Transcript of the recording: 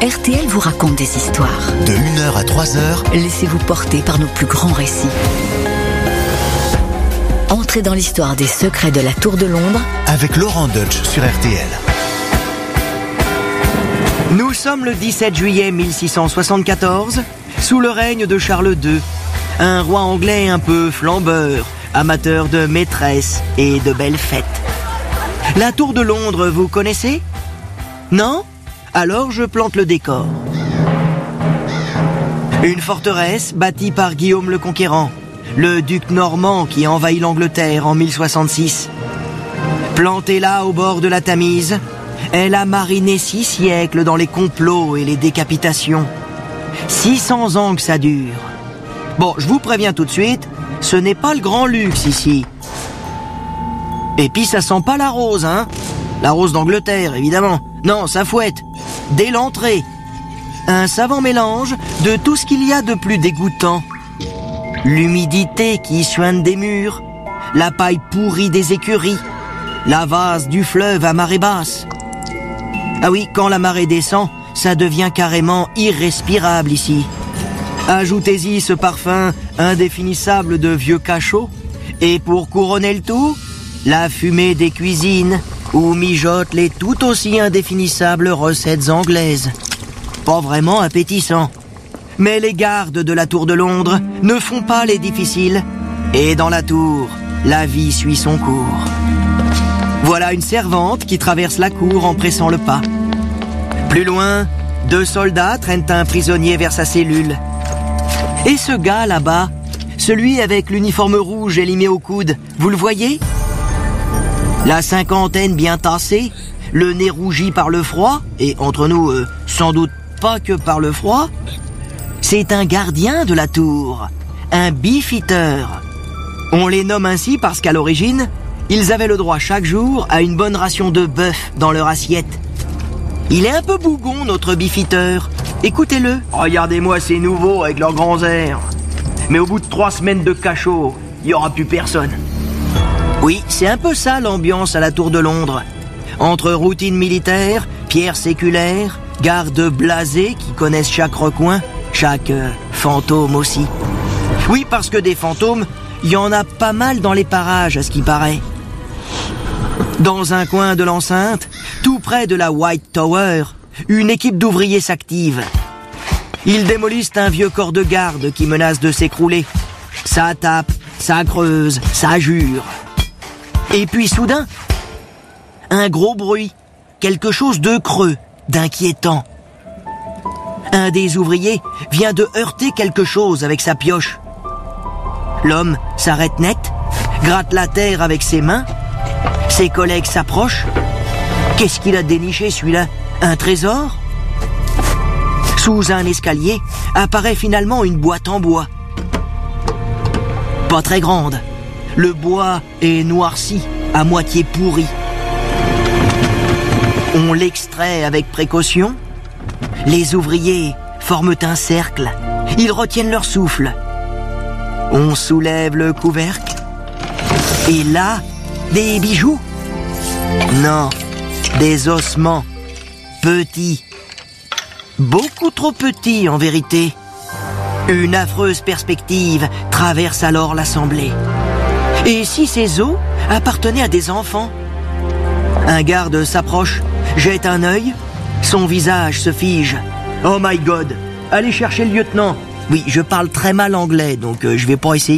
RTL vous raconte des histoires. De 1h à 3h, Laissez-vous porter par nos plus grands récits. Entrez dans l'histoire des secrets de la Tour de Londres avec Laurent Deutsch sur RTL. Nous sommes le 17 juillet 1674, sous le règne de Charles II, un roi anglais un peu flambeur, amateur de maîtresses et de belles fêtes. La Tour de Londres, vous connaissez ? Non ? Alors je plante le décor. Une forteresse bâtie par Guillaume le Conquérant, le duc normand qui envahit l'Angleterre en 1066. Plantée là au bord de la Tamise, elle a mariné 6 siècles dans les complots et les décapitations. 600 ans que ça dure. Bon, je vous préviens tout de suite, ce n'est pas le grand luxe ici. Et puis ça sent pas la rose, hein ? La rose d'Angleterre, évidemment. Non, ça fouette. Dès l'entrée. Un savant mélange de tout ce qu'il y a de plus dégoûtant. L'humidité qui suinte des murs, la paille pourrie des écuries, la vase du fleuve à marée basse. Ah oui, quand la marée descend, ça devient carrément irrespirable ici. Ajoutez-y ce parfum indéfinissable de vieux cachot, et pour couronner le tout, la fumée des cuisines, où mijotent les tout aussi indéfinissables recettes anglaises. Pas vraiment appétissant. Mais les gardes de la Tour de Londres ne font pas les difficiles, et dans la tour, la vie suit son cours. Voilà une servante qui traverse la cour en pressant le pas. Plus loin, 2 soldats traînent un prisonnier vers sa cellule. Et ce gars là-bas, celui avec l'uniforme rouge élimé au coude, vous le voyez ? La cinquantaine bien tassée, le nez rougi par le froid, et entre nous, sans doute pas que par le froid, c'est un gardien de la tour, un beefeater. On les nomme ainsi parce qu'à l'origine, ils avaient le droit chaque jour à une bonne ration de bœuf dans leur assiette. Il est un peu bougon, notre beefeater. Écoutez-le. Regardez-moi ces nouveaux avec leurs grands airs. Mais au bout de 3 semaines de cachot, il n'y aura plus personne. Oui, c'est un peu ça l'ambiance à la Tour de Londres. Entre routine militaire, pierres séculaires, gardes blasés qui connaissent chaque recoin, chaque fantôme aussi. Oui, parce que des fantômes, il y en a pas mal dans les parages, à ce qui paraît. Dans un coin de l'enceinte, tout près de la White Tower, une équipe d'ouvriers s'active. Ils démolissent un vieux corps de garde qui menace de s'écrouler. Ça tape, ça creuse, ça jure. Et puis soudain, un gros bruit, quelque chose de creux, d'inquiétant. Un des ouvriers vient de heurter quelque chose avec sa pioche. L'homme s'arrête net, gratte la terre avec ses mains. Ses collègues s'approchent. Qu'est-ce qu'il a déniché celui-là ? Un trésor ? Sous un escalier apparaît finalement une boîte en bois. Pas très grande. Le bois est noirci, à moitié pourri. On l'extrait avec précaution. Les ouvriers forment un cercle. Ils retiennent leur souffle. On soulève le couvercle. Et là, des bijoux ? Non, des ossements. Petits. Beaucoup trop petits en vérité. Une affreuse perspective traverse alors l'assemblée. Et si ces os appartenaient à des enfants ? Un garde s'approche, jette un œil, son visage se fige. Oh my God, allez chercher le lieutenant. Oui, je parle très mal anglais, donc je vais pas essayer.